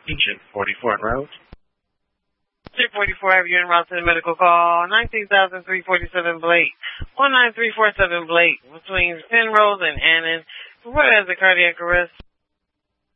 Agent 44 en route. 344, have you en route to the medical call? 19,347 Blake. 19347 Blake between Penrose and Annan. What has a cardiac arrest?